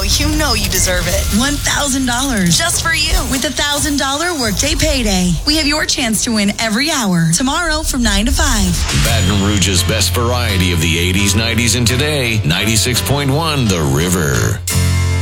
you deserve it. $1,000. Just for you. With $1,000 Workday Payday. We have your chance to win every hour. Tomorrow from 9 to 5. Baton Rouge's best variety of the 80s, 90s, and today. 96.1 The River.